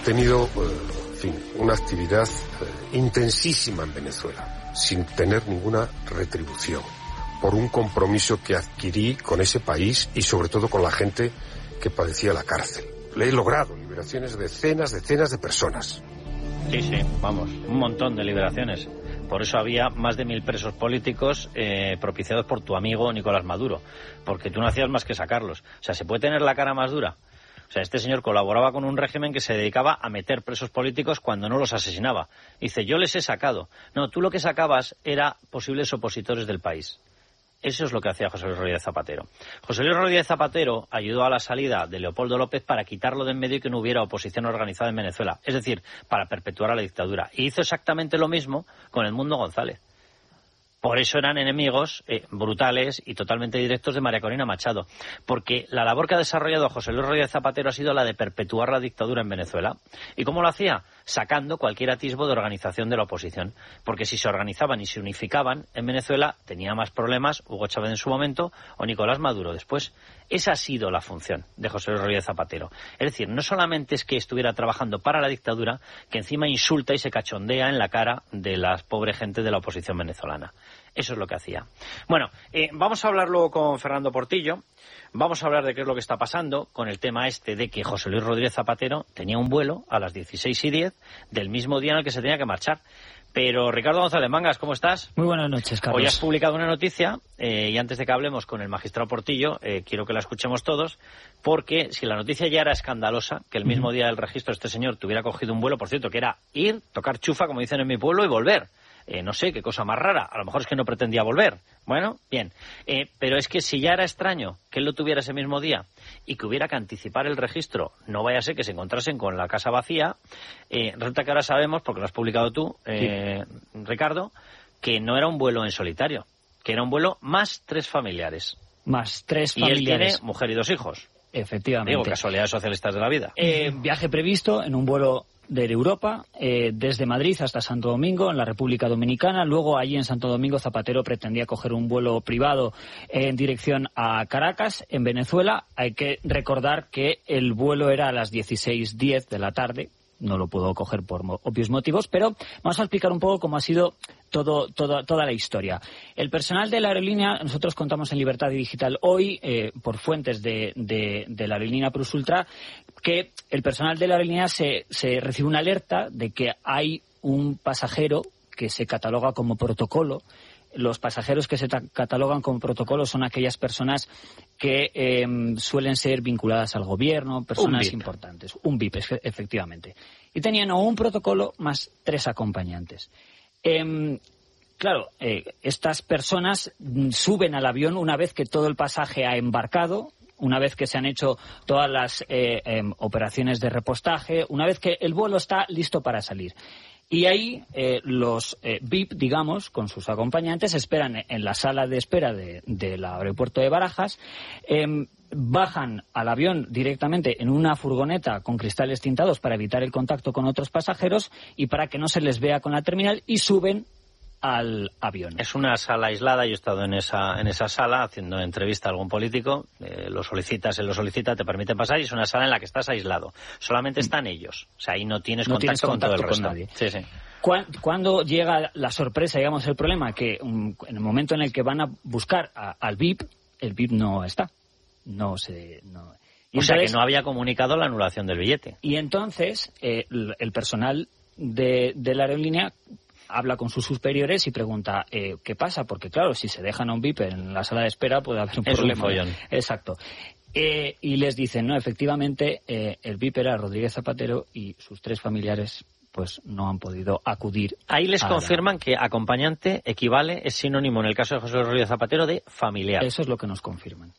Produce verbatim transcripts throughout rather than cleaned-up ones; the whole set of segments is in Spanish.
tenido, en fin, una actividad eh, intensísima en Venezuela, sin tener ninguna retribución, por un compromiso que adquirí con ese país y sobre todo con la gente que padecía la cárcel. Le he logrado liberaciones de decenas, decenas de personas. Sí, sí, vamos, un montón de liberaciones. Por eso había más de mil presos políticos eh, propiciados por tu amigo Nicolás Maduro, porque tú no hacías más que sacarlos. O sea, ¿se puede tener la cara más dura? O sea, este señor colaboraba con un régimen que se dedicaba a meter presos políticos cuando no los asesinaba. Dice, yo les he sacado. No, tú lo que sacabas era posibles opositores del país. Eso es lo que hacía José Luis Rodríguez Zapatero. José Luis Rodríguez Zapatero ayudó a la salida de Leopoldo López para quitarlo de en medio y que no hubiera oposición organizada en Venezuela. Es decir, para perpetuar a la dictadura. Y hizo exactamente lo mismo con Edmundo González. Por eso eran enemigos eh, brutales y totalmente directos de María Corina Machado. Porque la labor que ha desarrollado José Luis Rodríguez Zapatero ha sido la de perpetuar la dictadura en Venezuela. ¿Y cómo lo hacía? Sacando cualquier atisbo de organización de la oposición. Porque si se organizaban y se unificaban en Venezuela, tenía más problemas Hugo Chávez en su momento o Nicolás Maduro después. Esa ha sido la función de José Luis Rodríguez Zapatero. Es decir, no solamente es que estuviera trabajando para la dictadura, que encima insulta y se cachondea en la cara de la pobre gente de la oposición venezolana. Eso es lo que hacía. Bueno, eh, vamos a hablar luego con Fernando Portillo. Vamos a hablar de qué es lo que está pasando con el tema este de que José Luis Rodríguez Zapatero tenía un vuelo a las dieciséis y diez del mismo día en el que se tenía que marchar. Pero Ricardo González Mangas, ¿cómo estás? Muy buenas noches, Carlos. Hoy has publicado una noticia eh, y antes de que hablemos con el magistrado Portillo, eh, quiero que la escuchemos todos, porque si la noticia ya era escandalosa, que el mismo uh-huh. día del registro este señor tuviera cogido un vuelo, por cierto, que era ir, tocar chufa, como dicen en mi pueblo, y volver. Eh, no sé, qué cosa más rara. A lo mejor es que no pretendía volver. Bueno, bien. Eh, pero es que si ya era extraño que él lo tuviera ese mismo día y que hubiera que anticipar el registro, no vaya a ser que se encontrasen con la casa vacía, eh, resulta que ahora sabemos, porque lo has publicado tú, eh, sí. Ricardo, que no era un vuelo en solitario, que era un vuelo más tres familiares. Más tres y familiares. Y él tiene mujer y dos hijos. Efectivamente. Digo, casualidades socialistas de la vida. Eh, viaje previsto en un vuelo de Europa, eh, desde Madrid hasta Santo Domingo, en la República Dominicana. Luego, allí en Santo Domingo, Zapatero pretendía coger un vuelo privado en dirección a Caracas, en Venezuela. Hay que recordar que el vuelo era a las dieciséis diez de la tarde. No lo pudo coger por obvios motivos, pero vamos a explicar un poco cómo ha sido todo, todo, toda la historia. El personal de la aerolínea, nosotros contamos en Libertad Digital hoy, eh, por fuentes de, de, de la aerolínea Plus Ultra, que el personal de la aerolínea se, se recibe una alerta de que hay un pasajero que se cataloga como protocolo. Los pasajeros que se catalogan como protocolo son aquellas personas que eh, suelen ser vinculadas al gobierno, personas importantes. Un V I P, efectivamente. Y tenían un protocolo más tres acompañantes. Eh, claro, eh, estas personas suben al avión una vez que todo el pasaje ha embarcado, una vez que se han hecho todas las eh, eh, operaciones de repostaje, una vez que el vuelo está listo para salir. Y ahí eh, los eh, V I P, digamos, con sus acompañantes, esperan en la sala de espera de, del aeropuerto de Barajas, eh, bajan al avión directamente en una furgoneta con cristales tintados para evitar el contacto con otros pasajeros y para que no se les vea con la terminal, y suben al avión. Es una sala aislada, yo he estado en esa en esa sala haciendo entrevista a algún político, eh, lo solicitas, él lo solicita, te permite pasar, y es una sala en la que estás aislado. Solamente están ellos, o sea, ahí no tienes no contacto, tienes contacto con todo el resto. Con nadie. Sí, sí. Cuando llega la sorpresa, digamos, el problema, que um, en el momento en el que van a buscar a, al V I P, el V I P no está. No se... No. Y o entonces, sea, que no había comunicado la anulación del billete. Y entonces eh, el personal de, de la aerolínea habla con sus superiores y pregunta eh, ¿qué pasa? Porque claro, si se dejan a un V I P en la sala de espera puede haber un es problema. Un follón. Exacto. Eh, y les dicen, no, efectivamente, eh, el V I P era Rodríguez Zapatero y sus tres familiares pues no han podido acudir. Ahí les a confirman la... que acompañante equivale, es sinónimo en el caso de José Rodríguez Zapatero de familiar. Eso es lo que nos confirman.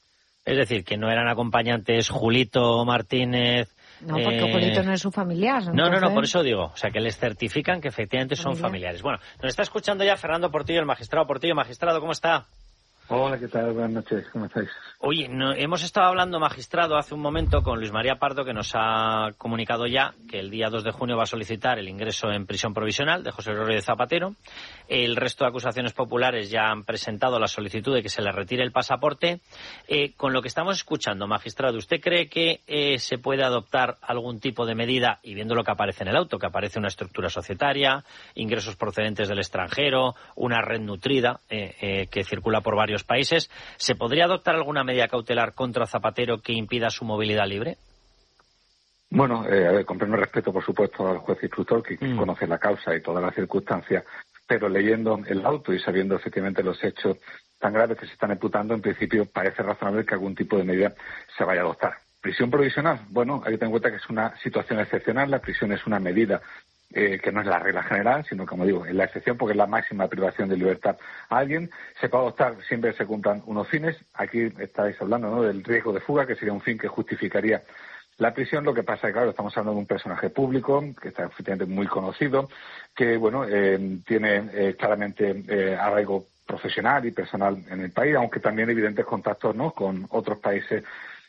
Es decir, que no eran acompañantes Julito Martínez... No, porque eh... Julito no es su familiar. Entonces... No, no, no, por eso digo. O sea, que les certifican que efectivamente son familiar. familiares. Bueno, nos está escuchando ya Fernando Portillo, el magistrado Portillo. Magistrado, ¿cómo está? Hola, ¿qué tal? Buenas noches, ¿cómo estáis? Oye, no, hemos estado hablando, magistrado, hace un momento con Luis María Pardo, que nos ha comunicado ya que el día dos de junio va a solicitar el ingreso en prisión provisional de José Luis Rodríguez Zapatero. El resto de acusaciones populares ya han presentado la solicitud de que se le retire el pasaporte. Eh, con lo que estamos escuchando, magistrado, ¿usted cree que eh, se puede adoptar algún tipo de medida, y viendo lo que aparece en el auto, que aparece una estructura societaria, ingresos procedentes del extranjero, una red nutrida eh, eh, que circula por varios países, ¿se podría adoptar alguna medida cautelar contra Zapatero que impida su movilidad libre? Bueno, eh, a ver, con pleno respeto, por supuesto, al juez instructor, que mm. conoce la causa y todas las circunstancias, pero leyendo el auto y sabiendo efectivamente los hechos tan graves que se están imputando, en principio parece razonable que algún tipo de medida se vaya a adoptar. Prisión provisional, bueno, hay que tener en cuenta que es una situación excepcional, la prisión es una medida Eh, que no es la regla general, sino, como digo, es la excepción porque es la máxima privación de libertad a alguien. Se puede adoptar siempre que se cumplan unos fines. Aquí estáis hablando, ¿no?, del riesgo de fuga, que sería un fin que justificaría la prisión. Lo que pasa es que, claro, estamos hablando de un personaje público que está efectivamente muy conocido, que, bueno, eh, tiene eh, claramente eh, arraigo profesional y personal en el país, aunque también evidentes contactos, ¿no?, con otros países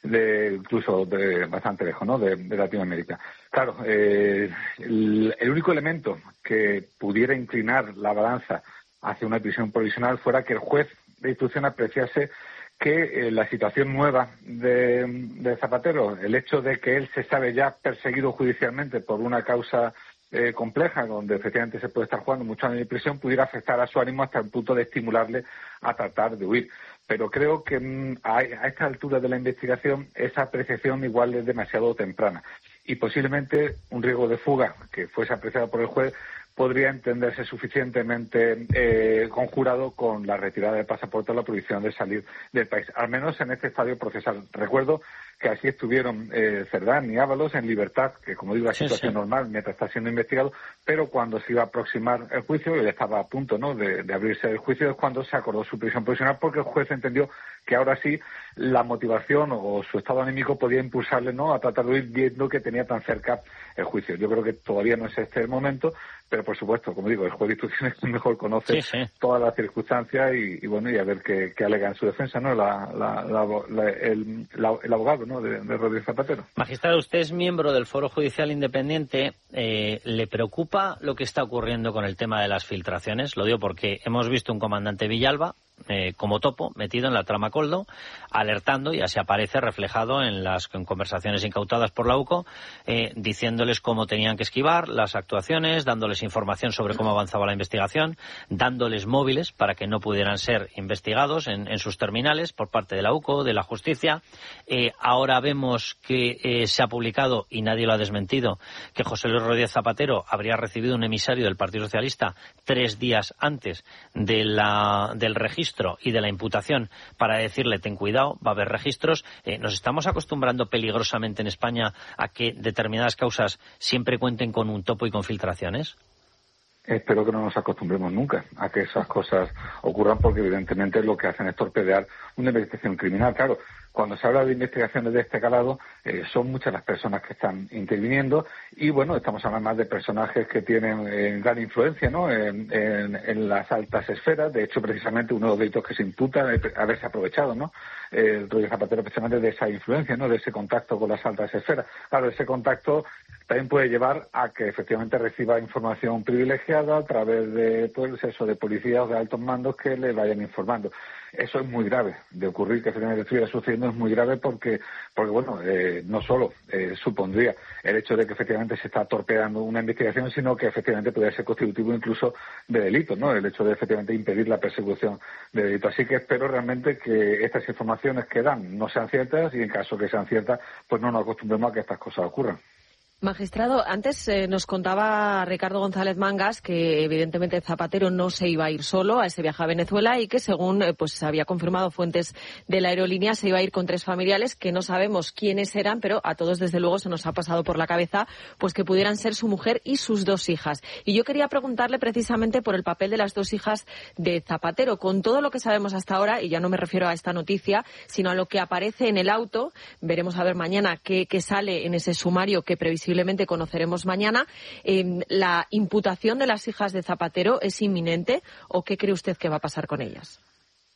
de incluso de bastante lejos, ¿no?, de, de Latinoamérica. Claro, eh, el, el único elemento que pudiera inclinar la balanza hacia una prisión provisional fuera que el juez de instrucción apreciase que eh, la situación nueva de, de Zapatero, el hecho de que él se sabe ya perseguido judicialmente por una causa eh, compleja, donde efectivamente se puede estar jugando muchos años de prisión, pudiera afectar a su ánimo hasta el punto de estimularle a tratar de huir. Pero creo que mm, a, a esta altura de la investigación esa apreciación igual es demasiado temprana y posiblemente un riesgo de fuga que fuese apreciado por el juez podría entenderse suficientemente eh, conjurado con la retirada del pasaporte o la prohibición de salir del país, al menos en este estadio procesal. Recuerdo que así estuvieron eh, Cerdán y Ábalos en libertad, que como digo, la sí, situación sí. normal mientras está siendo investigado, pero cuando se iba a aproximar el juicio, y estaba a punto, ¿no?, de, de abrirse el juicio, es cuando se acordó su prisión provisional, porque el juez entendió que ahora sí la motivación o su estado anímico podía impulsarle, ¿no?, a tratar de huir, viendo que tenía tan cerca el juicio. Yo creo que todavía no es este el momento, pero por supuesto, como digo, el juez de instrucción es quien mejor conoce sí, sí. todas las circunstancias y, y bueno, y a ver qué, qué alega en su defensa, ¿no?, la, la, la, la, el, la, el abogado, ¿no?, de, de Rodríguez Zapatero. Magistrado, usted es miembro del Foro Judicial Independiente. Eh, ¿Le preocupa lo que está ocurriendo con el tema de las filtraciones? Lo digo porque hemos visto un comandante Villalba Eh, como topo, metido en la trama Coldo, alertando, y así aparece reflejado en las en conversaciones incautadas por la UCO, eh, diciéndoles cómo tenían que esquivar las actuaciones, dándoles información sobre cómo avanzaba la investigación, dándoles móviles para que no pudieran ser investigados en, en sus terminales por parte de la UCO, de la justicia. Eh, ahora vemos que eh, se ha publicado, y nadie lo ha desmentido, que José Luis Rodríguez Zapatero habría recibido un emisario del Partido Socialista tres días antes de la, del registro y de la imputación para decirle ten cuidado, va a haber registros. Eh, ¿Nos estamos acostumbrando peligrosamente en España a que determinadas causas siempre cuenten con un topo y con filtraciones? Espero que no nos acostumbremos nunca a que esas cosas ocurran, porque evidentemente lo que hacen es torpedear una investigación criminal. Claro, cuando se habla de investigaciones de este calado, eh, son muchas las personas que están interviniendo y, bueno, estamos hablando más de personajes que tienen eh, gran influencia, ¿no?, en, en, en las altas esferas. De hecho, precisamente uno de los delitos que se imputa es haberse aprovechado, ¿no?, eh, Rodríguez Zapatero, precisamente de esa influencia, ¿no?, de ese contacto con las altas esferas. Claro, ese contacto también puede llevar a que efectivamente reciba información privilegiada a través de, pues, eso, de policías o de altos mandos que le vayan informando. Eso es muy grave, de ocurrir que efectivamente estuviera sucediendo es muy grave porque, porque bueno, eh, no solo eh, supondría el hecho de que efectivamente se está torpedeando una investigación, sino que efectivamente podría ser constitutivo incluso de delito, ¿no?, el hecho de efectivamente impedir la persecución de delito. Así que espero realmente que estas informaciones que dan no sean ciertas y en caso que sean ciertas, pues no nos acostumbremos a que estas cosas ocurran. Magistrado, antes eh, nos contaba Ricardo González Mangas que evidentemente Zapatero no se iba a ir solo a ese viaje a Venezuela y que, según eh, pues había confirmado fuentes de la aerolínea, se iba a ir con tres familiares que no sabemos quiénes eran, pero a todos desde luego se nos ha pasado por la cabeza pues que pudieran ser su mujer y sus dos hijas. Y yo quería preguntarle precisamente por el papel de las dos hijas de Zapatero. Con todo lo que sabemos hasta ahora, y ya no me refiero a esta noticia, sino a lo que aparece en el auto, veremos a ver mañana qué, qué sale en ese sumario que previsiblemente conoceremos mañana. Eh, ¿La imputación de las hijas de Zapatero es inminente o qué cree usted que va a pasar con ellas?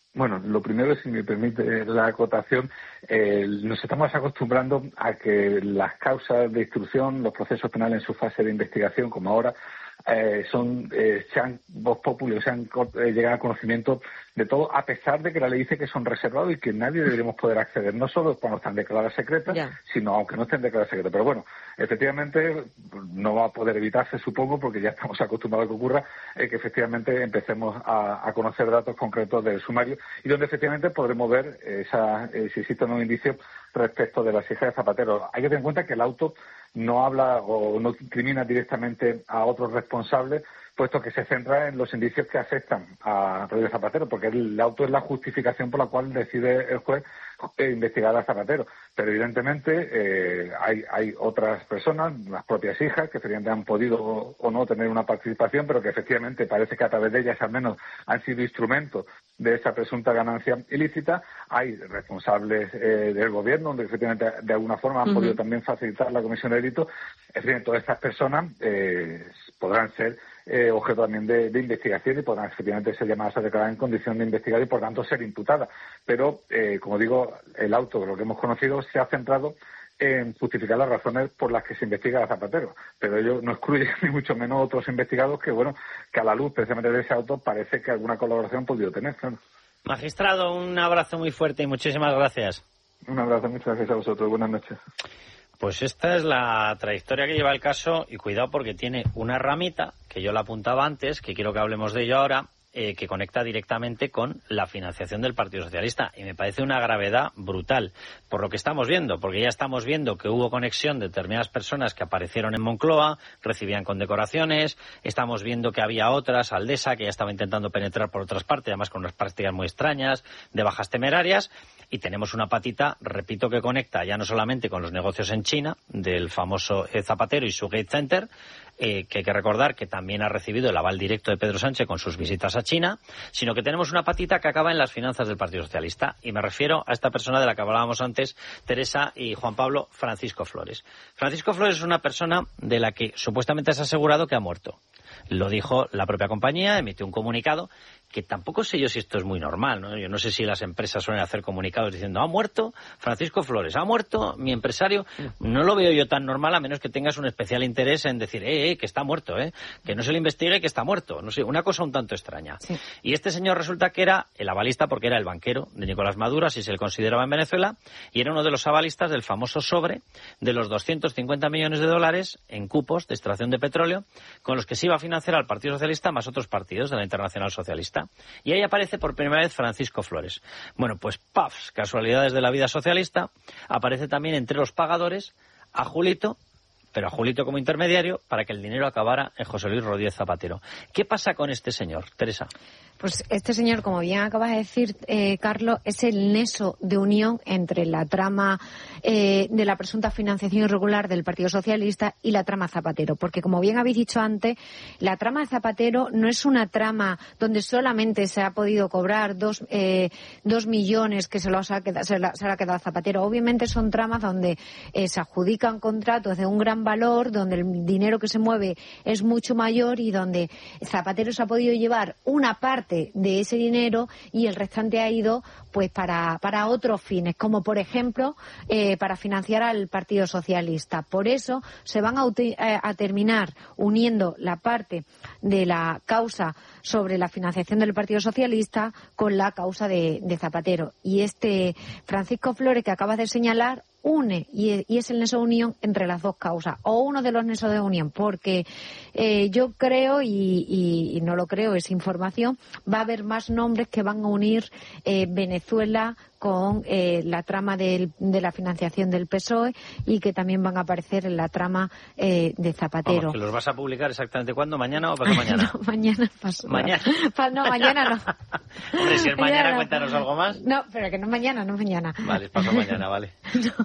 Bueno, lo primero, si me permite la acotación, eh, nos estamos acostumbrando a que las causas de instrucción, los procesos penales en su fase de investigación, como ahora, eh, son eh, sean voz populi, sean eh, llegan a conocimiento de todo, a pesar de que la ley dice que son reservados y que nadie deberíamos poder acceder, no solo cuando están declaradas secretas, yeah. sino aunque no estén declaradas secretas. Pero bueno, efectivamente no va a poder evitarse, supongo, porque ya estamos acostumbrados a que ocurra, eh, que efectivamente empecemos a, a conocer datos concretos del sumario y donde efectivamente podremos ver esa, eh, si existe un nuevo indicio respecto de las hijas de Zapatero. Hay que tener en cuenta que el auto no habla o no incrimina directamente a otros responsables, puesto que se centra en los indicios que afectan a Rodríguez Zapatero, porque el auto es la justificación por la cual decide el juez investigar a Zapatero. Pero evidentemente eh, hay, hay otras personas, las propias hijas, que efectivamente han podido o, o no tener una participación, pero que efectivamente parece que a través de ellas al menos han sido instrumentos de esa presunta ganancia ilícita. Hay responsables eh, del gobierno, donde efectivamente de alguna forma han uh-huh. podido también facilitar la comisión de delito. En fin, todas estas personas eh, podrán ser Eh, objeto también de, de investigación y podrán efectivamente ser llamadas a declarar en condición de investigar y por tanto ser imputadas. Pero, eh, como digo, el auto, lo que hemos conocido, se ha centrado en justificar las razones por las que se investiga a Zapatero. Pero ello no excluye ni mucho menos otros investigados que, bueno, que a la luz precisamente de ese auto parece que alguna colaboración han podido tener. Claro. Magistrado, un abrazo muy fuerte y muchísimas gracias. Un abrazo, muchas gracias a vosotros. Buenas noches. Pues esta es la trayectoria que lleva el caso y cuidado porque tiene una ramita, que yo la apuntaba antes, que quiero que hablemos de ello ahora, eh, que conecta directamente con la financiación del Partido Socialista. Y me parece una gravedad brutal, por lo que estamos viendo, porque ya estamos viendo que hubo conexión de determinadas personas que aparecieron en Moncloa, recibían condecoraciones, estamos viendo que había otras, Aldesa, que ya estaba intentando penetrar por otras partes, además con unas prácticas muy extrañas, de bajas temerarias, y tenemos una patita, repito, que conecta ya no solamente con los negocios en China, del famoso Zapatero y su Gate Center, eh, que hay que recordar que también ha recibido el aval directo de Pedro Sánchez con sus visitas a China, sino que tenemos una patita que acaba en las finanzas del Partido Socialista. Y me refiero a esta persona de la que hablábamos antes, Teresa y Juan Pablo, Francisco Flores. Francisco Flores es una persona de la que supuestamente se ha asegurado que ha muerto. Lo dijo la propia compañía, emitió un comunicado, que tampoco sé yo si esto es muy normal, ¿no? Yo no sé si las empresas suelen hacer comunicados diciendo, ha muerto Francisco Flores, ha muerto mi empresario. No lo veo yo tan normal, a menos que tengas un especial interés en decir, eh, eh, que está muerto, eh, que no se le investigue que está muerto. No sé, una cosa un tanto extraña. Sí. Y este señor resulta que era el avalista porque era el banquero de Nicolás Maduro, así se le consideraba en Venezuela, y era uno de los avalistas del famoso sobre de los doscientos cincuenta millones de dólares en cupos de extracción de petróleo, con los que se iba a financiar al Partido Socialista más otros partidos de la Internacional Socialista. Y ahí aparece por primera vez Francisco Flores. Bueno, pues pafs, casualidades de la vida socialista, aparece también entre los pagadores a Julito, pero a Julito como intermediario, para que el dinero acabara en José Luis Rodríguez Zapatero. ¿Qué pasa con este señor, Teresa? Pues este señor, como bien acabas de decir, eh, Carlos, es el nexo de unión entre la trama eh, de la presunta financiación irregular del Partido Socialista y la trama Zapatero. Porque, como bien habéis dicho antes, la trama Zapatero no es una trama donde solamente se ha podido cobrar dos, eh, dos millones que se los ha quedado, se, la, se le ha quedado Zapatero. Obviamente son tramas donde eh, se adjudican contratos de un gran valor, donde el dinero que se mueve es mucho mayor y donde Zapatero se ha podido llevar una parte de ese dinero y el restante ha ido pues para, para otros fines, como por ejemplo eh, para financiar al Partido Socialista. Por eso se van a, a terminar uniendo la parte de la causa sobre la financiación del Partido Socialista con la causa de, de Zapatero. Y este Francisco Flores que acabas de señalar une y, y es el nexo de unión entre las dos causas, o uno de los nexos de unión, porque eh, yo creo, y, y, y no lo creo, es información, va a haber más nombres que van a unir eh, Venezuela con eh, la trama del, de la financiación del P S O E y que también van a aparecer en la trama eh, de Zapatero. Vamos, ¿que los vas a publicar exactamente cuándo? ¿Mañana o pasado mañana? No, mañana pasado. ¿Mañana? Pa, no, mañana no. Hombre, si es mañana, no. Cuéntanos algo más. No, pero que no es mañana, no es mañana. Vale, es pasado mañana, vale. No.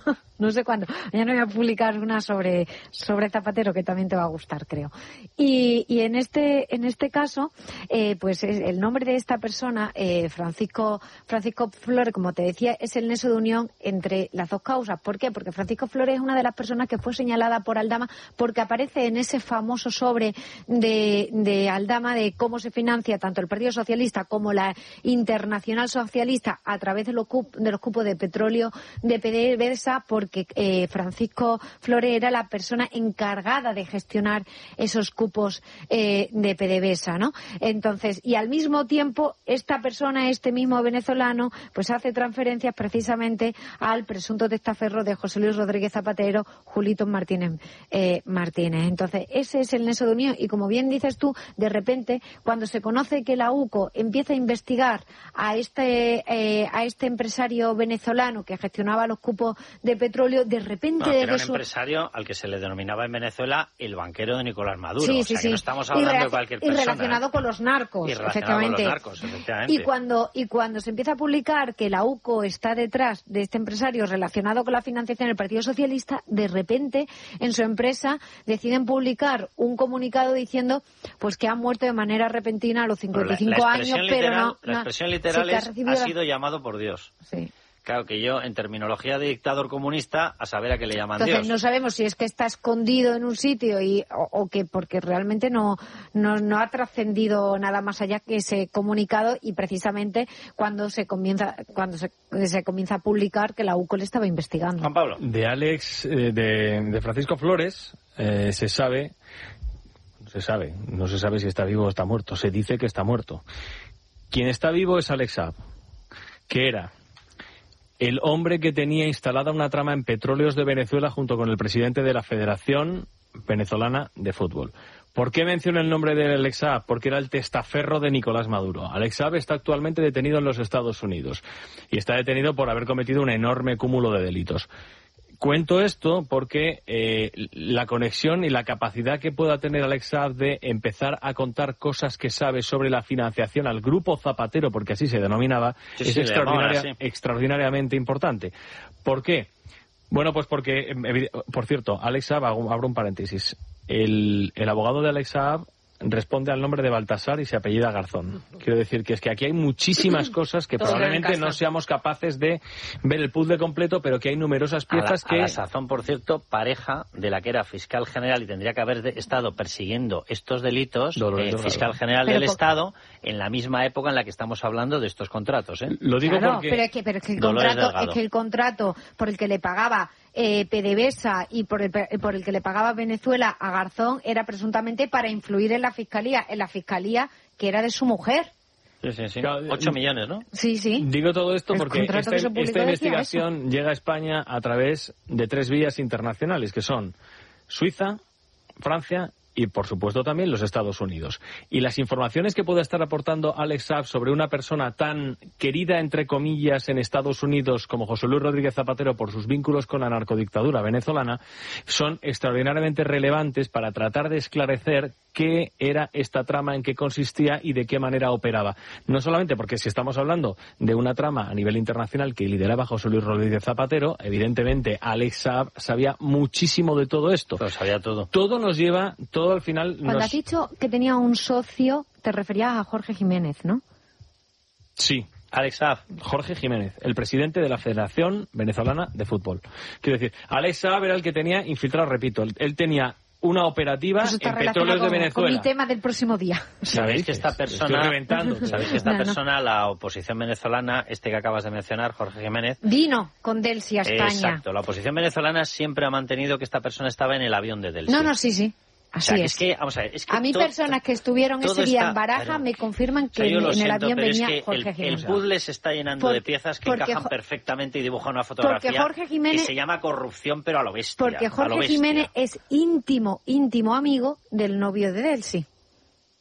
no sé cuándo. Ya no voy a publicar una sobre, sobre Zapatero que también te va a gustar, creo. Y, y en este, en este caso, eh, pues el nombre de esta persona, eh, Francisco, Francisco Flores, como te decía, es el nexo de unión entre las dos causas. ¿Por qué? Porque Francisco Flores es una de las personas que fue señalada por Aldama porque aparece en ese famoso sobre de, de Aldama de cómo se financia tanto el Partido Socialista como la Internacional Socialista a través de los, cup, de los cupos de petróleo de PDVSA, porque eh, Francisco Flores era la persona encargada de gestionar esos cupos eh, de PDVSA, ¿no? Entonces, y al mismo tiempo, esta persona, este mismo venezolano, pues hace transferencias precisamente al presunto testaferro de José Luis Rodríguez Zapatero, Julito Martínez eh, Martínez. Entonces, ese es el nexo de unión. Y como bien dices tú, de repente, cuando se conoce que la U C O empieza a investigar a este eh, a este empresario venezolano que gestionaba los cupos de petróleo, de repente... Bueno, de era un su... empresario al que se le denominaba en Venezuela el banquero de Nicolás Maduro. Sí, o sea, sí, que sí. no estamos hablando de cualquier persona. Y relacionado ¿eh? con los narcos, y efectivamente. Con los narcos, efectivamente. Y cuando, y cuando se empieza a publicar que la U C O está detrás de este empresario relacionado con la financiación del Partido Socialista, de repente en su empresa deciden publicar un comunicado diciendo pues que ha muerto de manera repentina a los cincuenta y cinco la, la años, literal, pero no... La no, expresión literal sí, es, ha, ha sido llamado por Dios. Sí. Claro que yo, en terminología de dictador comunista, a saber a qué le llaman Entonces, Dios. no sabemos si es que está escondido en un sitio y o, o que porque realmente no, no, no ha trascendido nada más allá que ese comunicado, y precisamente cuando se comienza cuando se, se comienza a publicar que la U C O le estaba investigando. Juan Pablo. De Alex, eh, de, de Francisco Flores, eh, se sabe, no se sabe, no se sabe si está vivo o está muerto, se dice que está muerto. Quien está vivo es Alex Saab, que era el hombre que tenía instalada una trama en Petróleos de Venezuela junto con el presidente de la Federación Venezolana de Fútbol. ¿Por qué menciono el nombre de Alex Saab? Porque era el testaferro de Nicolás Maduro. Alex Saab está actualmente detenido en los Estados Unidos y está detenido por haber cometido un enorme cúmulo de delitos. Cuento esto porque eh, la conexión y la capacidad que pueda tener Alex Saab de empezar a contar cosas que sabe sobre la financiación al Grupo Zapatero, porque así se denominaba, sí, es sí, extraordinaria, llamaban, sí. extraordinariamente importante. ¿Por qué? Bueno, pues porque, por cierto, Alex Saab, abro un paréntesis, el, el abogado de Alex Saab responde al nombre de Baltasar y se apellida Garzón. Quiero decir que es que aquí hay muchísimas cosas que probablemente no seamos capaces de ver el puzzle completo, pero que hay numerosas piezas a la, que... A la sazón, por cierto, pareja de la que era fiscal general y tendría que haber de, estado persiguiendo estos delitos, eh, fiscal general pero del por... Estado, en la misma época en la que estamos hablando de estos contratos. ¿eh? Lo digo claro, porque... pero es que, pero es que el contrato, es que el contrato por el que le pagaba Eh, PDVSA y por el, por el que le pagaba Venezuela a Garzón era presuntamente para influir en la fiscalía, en la fiscalía que era de su mujer. Sí, sí, sí. Ocho millones, ¿no? Sí, sí. Digo todo esto porque esta, esta investigación eso. llega a España a través de tres vías internacionales, que son Suiza, Francia y, por supuesto, también los Estados Unidos. Y las informaciones que pueda estar aportando Alex Saab sobre una persona tan querida, entre comillas, en Estados Unidos como José Luis Rodríguez Zapatero por sus vínculos con la narcodictadura venezolana son extraordinariamente relevantes para tratar de esclarecer qué era esta trama, en qué consistía y de qué manera operaba. No solamente porque si estamos hablando de una trama a nivel internacional que lideraba José Luis Rodríguez Zapatero, evidentemente Alex Saab sabía muchísimo de todo esto. Lo sabía todo. Todo nos lleva, todo al final... Cuando nos... has dicho que tenía un socio, te referías a Jorge Jiménez, ¿no? Sí. Alex Saab. Jorge Jiménez, el presidente de la Federación Venezolana de Fútbol. Quiero decir, Alex Saab era el que tenía infiltrado, repito, él tenía una operativa pues en Petróleos de Venezuela. Con mi tema del próximo día. Sabéis que esta persona, estoy reventando. Sabéis que esta no, persona, no. la oposición venezolana, este que acabas de mencionar, Jorge Jiménez, vino con Delsi a España. Exacto. La oposición venezolana siempre ha mantenido que esta persona estaba en el avión de Delsi. No, no, sí, sí. Así o sea, es. es que, vamos a, ver, es que a mí todo, personas que estuvieron ese día está, en Baraja claro, me confirman que o sea, en, en siento, el avión venía es que Jorge el, Jiménez. El puzzle se está llenando Por, de piezas que encajan jo perfectamente y dibujan una fotografía porque Jorge Jiménez, que se llama corrupción, pero a lo bestia. Porque Jorge bestia. Jiménez es íntimo, íntimo amigo del novio de Delsi.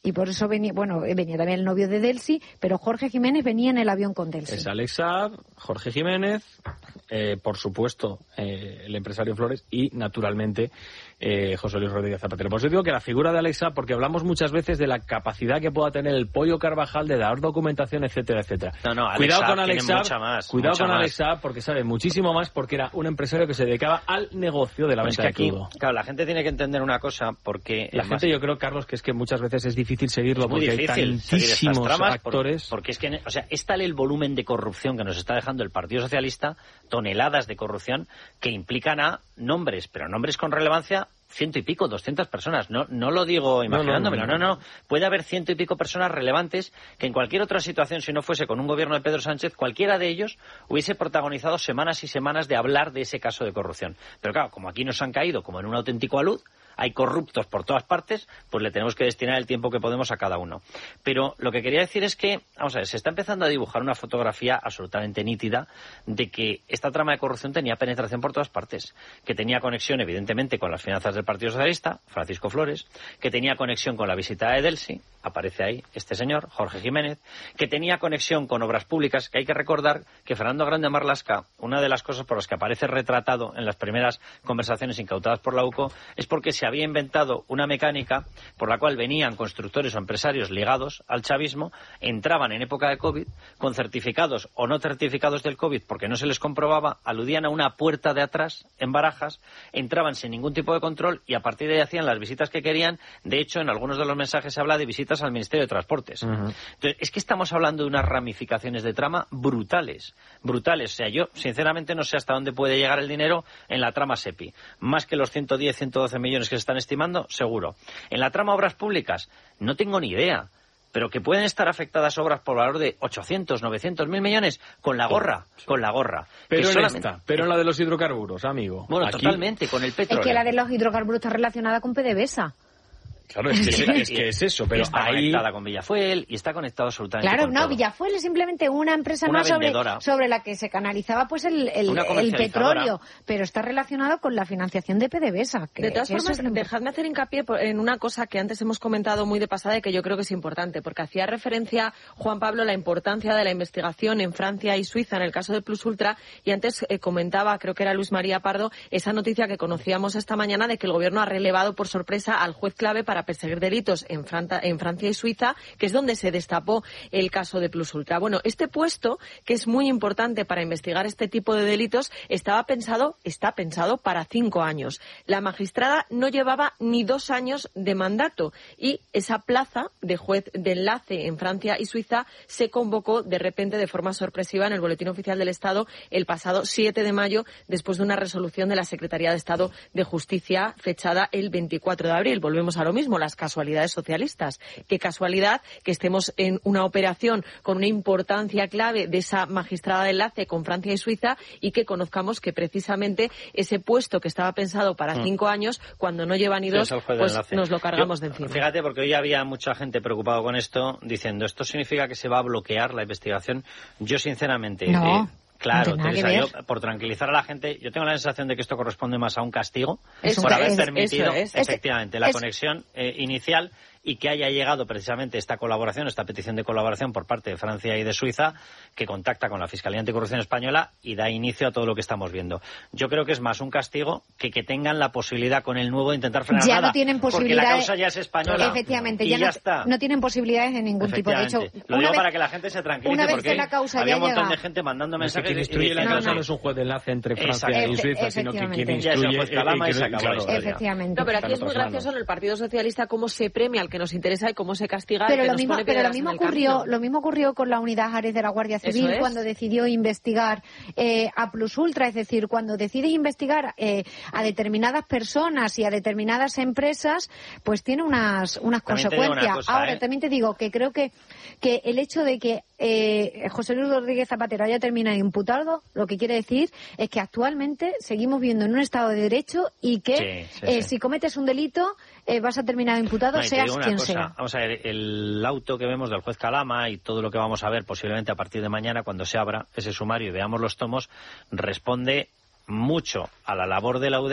y por eso venía, bueno, venía también el novio de Delcy, pero Jorge Jiménez venía en el avión con Delcy. Es Alex Saab, Jorge Jiménez, eh, por supuesto, eh, el empresario Flores y, naturalmente, eh, José Luis Rodríguez Zapatero. Por eso digo que la figura de Alex Saab, porque hablamos muchas veces de la capacidad que pueda tener el Pollo Carvajal de dar documentación, etcétera, etcétera. No, no, Alex cuidado Saab con Alex tiene Saab, mucha más, cuidado mucha con más. Alex Saab porque sabe muchísimo más, porque era un empresario que se dedicaba al negocio de la Pues venta es que aquí, de crudo. claro, la gente tiene que entender una cosa, porque La gente, yo creo, Carlos, que es que muchas veces es difícil seguirlo es muy porque difícil hay tantísimos tramas actores. Por, porque es que, o sea, es tal el volumen de corrupción que nos está dejando el Partido Socialista, toneladas de corrupción, que implican a nombres, pero nombres con relevancia, ciento y pico, doscientas personas. No, no lo digo imaginándomelo, no no, no, no. Puede haber ciento y pico personas relevantes que en cualquier otra situación, si no fuese con un gobierno de Pedro Sánchez, cualquiera de ellos hubiese protagonizado semanas y semanas de hablar de ese caso de corrupción. Pero claro, como aquí nos han caído como en un auténtico alud, hay corruptos por todas partes, pues le tenemos que destinar el tiempo que podemos a cada uno. Pero lo que quería decir es que, vamos a ver, se está empezando a dibujar una fotografía absolutamente nítida de que esta trama de corrupción tenía penetración por todas partes, que tenía conexión, evidentemente, con las finanzas del Partido Socialista, Francisco Flores, que tenía conexión con la visita de Delcy, aparece ahí este señor, Jorge Jiménez, que tenía conexión con obras públicas, que hay que recordar que Fernando Grande Marlaska, una de las cosas por las que aparece retratado en las primeras conversaciones incautadas por la U C O, es porque se había inventado una mecánica por la cual venían constructores o empresarios ligados al chavismo, entraban en época de COVID, con certificados o no certificados del COVID, porque no se les comprobaba, aludían a una puerta de atrás en Barajas, entraban sin ningún tipo de control y a partir de ahí hacían las visitas que querían. De hecho, en algunos de los mensajes se habla de visitas al Ministerio de Transportes. Uh-huh. Entonces, es que estamos hablando de unas ramificaciones de trama brutales, brutales. O sea, yo, sinceramente, no sé hasta dónde puede llegar el dinero en la trama SEPI. Más que los ciento diez, ciento doce millones que se están estimando, seguro. En la trama obras públicas, no tengo ni idea. Pero que pueden estar afectadas obras por valor de ochocientos, novecientos mil millones con la gorra, con la gorra. Pero que en solamente... esta, pero en la de los hidrocarburos, amigo. Bueno, Aquí... totalmente, con el petróleo. Es que la de los hidrocarburos está relacionada con PDVSA. Claro, es que, es, es que es eso, pero está ahí... conectada con Villafuel y está conectado absolutamente claro, con no, todo. Villafuel es simplemente una empresa una más sobre, sobre la que se canalizaba pues el, el, el petróleo, pero está relacionado con la financiación de PDVSA. Que, de todas que formas, es dejadme hacer hincapié en una cosa que antes hemos comentado muy de pasada y que yo creo que es importante, porque hacía referencia Juan Pablo a la importancia de la investigación en Francia y Suiza en el caso de Plus Ultra, y antes eh, comentaba, creo que era Luis María Pardo, esa noticia que conocíamos esta mañana de que el gobierno ha relevado por sorpresa al juez clave para perseguir delitos En, Franta, en Francia y Suiza, que es donde se destapó el caso de Plus Ultra. Bueno, este puesto, que es muy importante para investigar este tipo de delitos, estaba pensado, está pensado para cinco años. La magistrada no llevaba ni dos años de mandato y esa plaza de juez de enlace en Francia y Suiza se convocó de repente de forma sorpresiva en el Boletín Oficial del Estado el pasado siete de mayo, después de una resolución de la Secretaría de Estado de Justicia fechada el veinticuatro de abril. Volvemos a lo mismo, las casualidades socialistas. Qué casualidad que estemos en una operación con una importancia clave de esa magistrada de enlace con Francia y Suiza y que conozcamos que precisamente ese puesto que estaba pensado para mm. cinco años, cuando no lleva ni dos, pues nos lo cargamos Yo, de encima. Fíjate, porque hoy había mucha gente preocupada con esto, diciendo, ¿esto significa que se va a bloquear la investigación? Yo, sinceramente... No. Eh, Claro, no Teresa, yo, por tranquilizar a la gente, yo tengo la sensación de que esto corresponde más a un castigo eso por haber es, permitido, es. efectivamente, es, la es, conexión eh, inicial y que haya llegado precisamente esta colaboración, esta petición de colaboración por parte de Francia y de Suiza, que contacta con la Fiscalía Anticorrupción Española y da inicio a todo lo que estamos viendo. Yo creo que es más un castigo que que tengan la posibilidad con el nuevo de intentar frenar ya nada, no tienen porque la causa ya es española. Efectivamente, y ya, ya no, está. no tienen posibilidades de ningún tipo. De hecho, lo digo vez, para que la gente se tranquilice, una vez porque que la causa había ya un montón llega... de gente mandando mensajes. Que quien instruye la causa no es un juez de enlace entre Francia Exacto. y Suiza, sino que quien instruye... Ya es el juez Calama y se acabó la historia. Efectivamente. No, pero aquí es muy gracioso en el Partido Socialista cómo se premia al que nos interesa y cómo se castiga al pero que lo nos mismo, pone pero lo piedras mismo en el ocurrió, camino. lo mismo ocurrió con la unidad Ares de la Guardia Civil es. cuando decidió investigar eh, a Plus Ultra, es decir, cuando decides investigar eh, a determinadas personas y a determinadas empresas, pues tiene unas unas también consecuencias. Cosa, Ahora ¿eh? también te digo que creo que que el hecho de que eh, José Luis Rodríguez Zapatero haya terminado imputado, lo que quiere decir es que actualmente seguimos viviendo en un Estado de Derecho y que sí, sí, eh, sí. si cometes un delito eh, vas a terminar imputado, no, seas quien cosa, sea. Vamos a ver, el auto que vemos del juez Calama y todo lo que vamos a ver posiblemente a partir de mañana cuando se abra ese sumario y veamos los tomos, responde mucho a la labor de la U D E F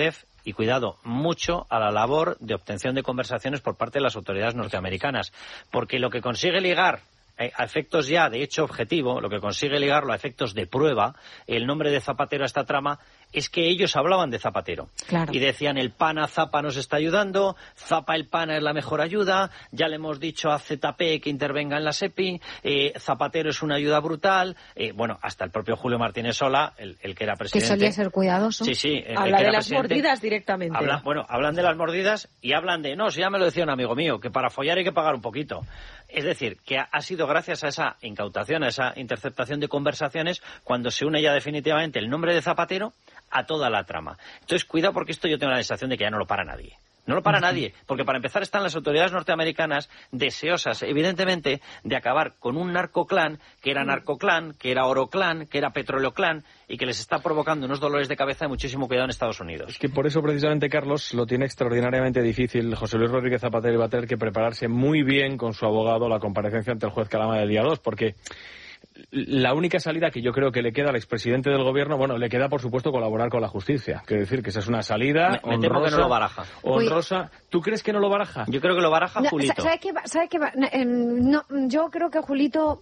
y cuidado, mucho a la labor de obtención de conversaciones por parte de las autoridades norteamericanas, porque lo que consigue ligar a efectos ya de hecho objetivo, lo que consigue ligarlo a efectos de prueba, el nombre de Zapatero a esta trama, es que ellos hablaban de Zapatero. Claro. Y decían, el PANA Zapa nos está ayudando, Zapa el PANA es la mejor ayuda, ya le hemos dicho a Z P que intervenga en la SEPI, eh, Zapatero es una ayuda brutal, eh, bueno, hasta el propio Julio Martínez Sola, el, el que era presidente. Que solía ser cuidadoso. Sí, sí. El, Habla el que de era las mordidas directamente. Habla, bueno, hablan de las mordidas y hablan de, no, si ya me lo decía un amigo mío, que para follar hay que pagar un poquito. Es decir, que ha, ha sido gracias a esa incautación, a esa interceptación de conversaciones, cuando se une ya definitivamente el nombre de Zapatero a toda la trama. Entonces, cuidado, porque esto yo tengo la sensación de que ya no lo para nadie. No lo para nadie, porque para empezar están las autoridades norteamericanas deseosas, evidentemente, de acabar con un narcoclán, que era narcoclán, que era oroclán, que era petroleoclán, y que les está provocando unos dolores de cabeza de muchísimo cuidado en Estados Unidos. Es que por eso, precisamente, Carlos, lo tiene extraordinariamente difícil. José Luis Rodríguez Zapatero va a tener que prepararse muy bien con su abogado la comparecencia ante el juez Calama del día dos, porque la única salida que yo creo que le queda al expresidente del gobierno, bueno, le queda por supuesto colaborar con la justicia. Quiero decir que esa es una salida me, me temo honrosa, que no lo baraja. honrosa. ¿Tú crees que no lo baraja? Yo creo que lo baraja No, Julito. ¿Sabes qué? ¿Sabes qué? No, yo creo que Julito,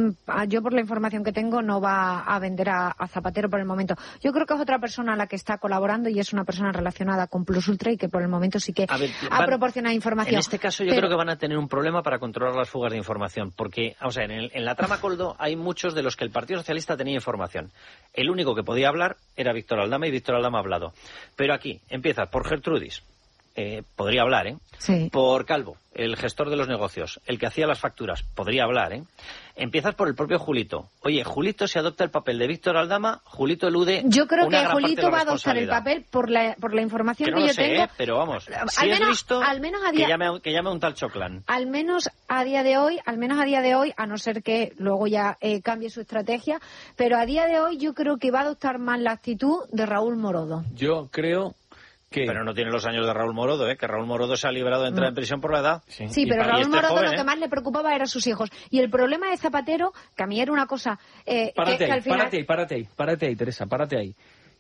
yo por la información que tengo, no va a vender a, a Zapatero por el momento. Yo creo que es otra persona a la que está colaborando y es una persona relacionada con Plus Ultra y que por el momento sí que ver, ha van, proporcionado información. En este caso yo Pero... creo que van a tener un problema para controlar las fugas de información, porque, o sea, en, el, en la trama Coldo hay muchos de los que el Partido Socialista tenía información. El único que podía hablar era Víctor Aldama y Víctor Aldama ha hablado. Pero aquí empieza por Gertrudis. Eh, podría hablar, ¿eh? Sí. Por Calvo, el gestor de los negocios, el que hacía las facturas, podría hablar, ¿eh? Empiezas por el propio Julito. Oye, Julito se adopta el papel de Víctor Aldama, Julito elude. Yo creo una que gran Julito parte de la va a adoptar el papel por la, por la información que, que, no yo lo sé, tengo. ¿eh? Pero vamos, al si menos, es listo, al menos a día, que, llame, que llame a un tal Choclán. Al menos a día de hoy, al menos a día de hoy, a no ser que luego ya eh, cambie su estrategia, pero a día de hoy yo creo que va a adoptar más la actitud de Raúl Morodo. Yo creo que... Pero no tiene los años de Raúl Morodo, ¿eh? Que Raúl Morodo se ha librado de entrar no. en prisión por la edad. Sí, sí pero y, Raúl y este Morodo joven, lo ¿eh? que más le preocupaba eran sus hijos. Y el problema de Zapatero, que a mí era una cosa... Eh, párate, que, que ahí, al final... párate ahí, párate ahí, párate ahí, Teresa, párate ahí.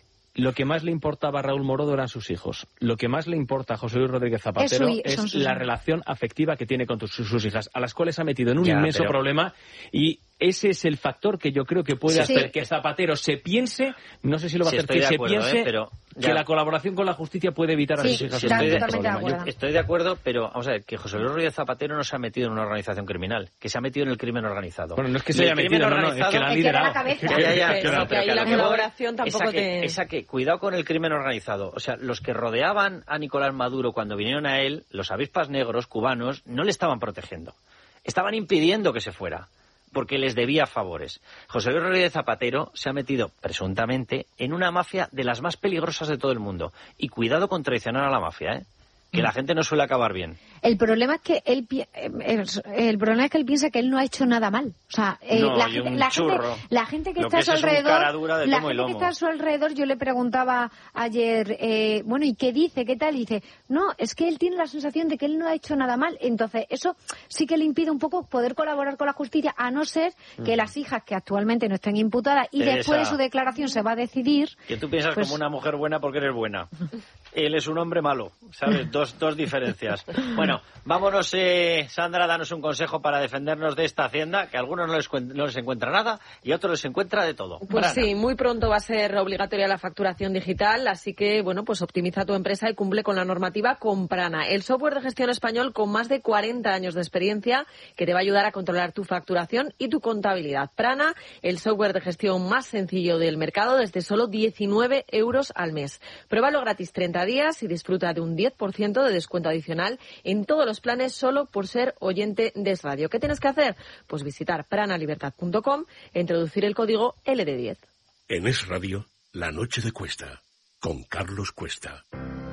Lo que más le importaba a Raúl Morodo eran sus hijos. Lo que más le importa a José Luis Rodríguez Zapatero es, su, es la relación afectiva que tiene con tus, sus hijas, a las cuales ha metido en un ya, inmenso pero... problema, y ese es el factor que yo creo que puede sí, hacer sí. que Zapatero se piense, no sé si lo va a sí, hacer, que de se acuerdo, piense ¿eh? Pero ya... que la colaboración con la justicia puede evitar sí, a sus hijas. Sí, un estoy, de, totalmente de acuerdo. yo estoy de acuerdo, pero vamos a ver, que José Luis Rodríguez Zapatero no se ha metido en una organización criminal, que se ha metido en el crimen organizado. Bueno, no es que y se haya metido, no, no, es que la han liderado. La cabeza. Ya, ya, ya, que, no, no, que pero ahí que la mejor, colaboración tampoco esa que, te... esa que, cuidado con el crimen organizado. O sea, los que rodeaban a Nicolás Maduro cuando vinieron a él, los avispas negros cubanos, no le estaban protegiendo. Estaban impidiendo que se fuera, porque les debía favores. José Luis Rodríguez Zapatero se ha metido, presuntamente, en una mafia de las más peligrosas de todo el mundo. Y cuidado con traicionar a la mafia, ¿eh? Que la gente no suele acabar bien. El problema es que él el, el problema es que él piensa que él no ha hecho nada mal. O sea, eh, no, la, y gente, un la, gente, churro. la gente que Lo está que a su es es un alrededor, cara dura de la tomo y gente que lomo. está a su alrededor, yo le preguntaba ayer, eh, bueno, ¿y qué dice? ¿Qué tal? Y dice, no, es que él tiene la sensación de que él no ha hecho nada mal. Entonces, eso sí que le impide un poco poder colaborar con la justicia, a no ser que mm. las hijas que actualmente no estén imputadas y Teresa, después de su declaración se va a decidir. Que tú piensas pues... como una mujer buena porque eres buena. Él es un hombre malo, ¿sabes? Dos, dos diferencias. Bueno, vámonos, eh, Sandra, danos un consejo para defendernos de esta hacienda, que a algunos no les, no les encuentra nada y a otros les encuentra de todo. Pues Brana. sí, muy pronto va a ser obligatoria la facturación digital, así que, bueno, pues optimiza tu empresa y cumple con la normativa con Prana, el software de gestión español con más de cuarenta años de experiencia que te va a ayudar a controlar tu facturación y tu contabilidad. Prana, el software de gestión más sencillo del mercado desde solo diecinueve euros al mes. Pruébalo gratis treinta días y disfruta de un diez por ciento de descuento adicional en todos los planes solo por ser oyente de Es Radio. ¿Qué tienes que hacer? Pues visitar pranalibertad punto com e introducir el código L D diez. En Es Radio, La Noche de Cuesta, con Carlos Cuesta.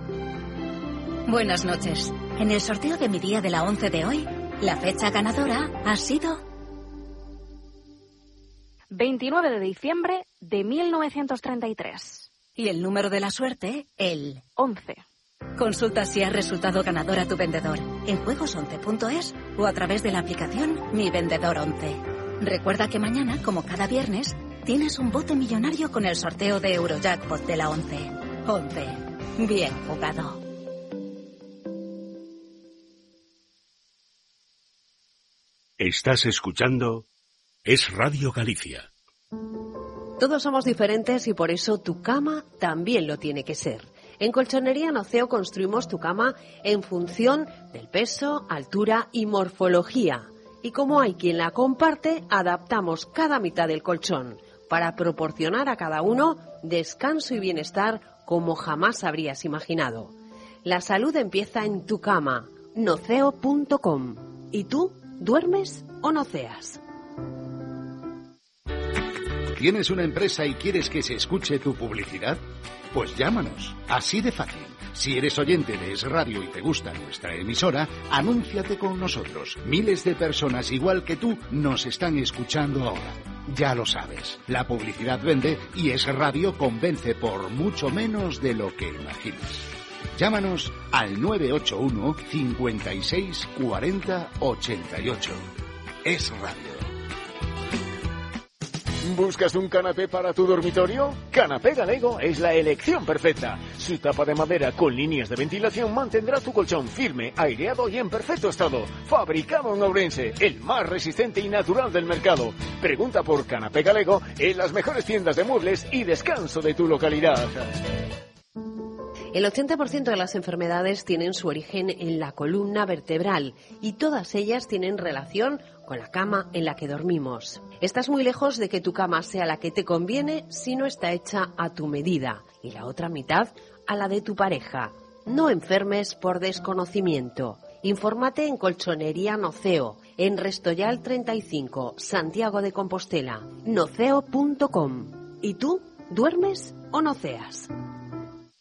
Buenas noches. En el sorteo de mi día de la once de hoy, la fecha ganadora ha sido veintinueve de diciembre de mil novecientos treinta y tres. Y el número de la suerte, el once. Consulta si has resultado ganador a tu vendedor en juegos once punto es o a través de la aplicación Mi Vendedor once. Recuerda que mañana, como cada viernes, tienes un bote millonario con el sorteo de Eurojackpot de la once. once. Bien jugado. Estás escuchando Es Radio Galicia. Todos somos diferentes y por eso tu cama también lo tiene que ser. En Colchonería Noceo construimos tu cama en función del peso, altura y morfología. Y como hay quien la comparte, adaptamos cada mitad del colchón para proporcionar a cada uno descanso y bienestar como jamás habrías imaginado. La salud empieza en tu cama, noceo punto com. ¿Y tú duermes o noceas? ¿Tienes una empresa y quieres que se escuche tu publicidad? Pues llámanos, así de fácil. Si eres oyente de Es Radio y te gusta nuestra emisora, anúnciate con nosotros. Miles de personas igual que tú nos están escuchando ahora. Ya lo sabes, la publicidad vende y Es Radio convence por mucho menos de lo que imaginas. Llámanos al nueve ocho uno, cincuenta y seis, cuarenta, ochenta y ocho. Es Radio. ¿Buscas un canapé para tu dormitorio? Canapé Galego es la elección perfecta. Su tapa de madera con líneas de ventilación mantendrá tu colchón firme, aireado y en perfecto estado. Fabricado en Ourense, el más resistente y natural del mercado. Pregunta por Canapé Galego en las mejores tiendas de muebles y descanso de tu localidad. El ochenta por ciento de las enfermedades tienen su origen en la columna vertebral y todas ellas tienen relación con la cama en la que dormimos. Estás muy lejos de que tu cama sea la que te conviene si no está hecha a tu medida y la otra mitad a la de tu pareja. No enfermes por desconocimiento. Infórmate en Colchonería Noceo, en Restoyal treinta y cinco, Santiago de Compostela, noceo punto com. ¿Y tú duermes o noceas?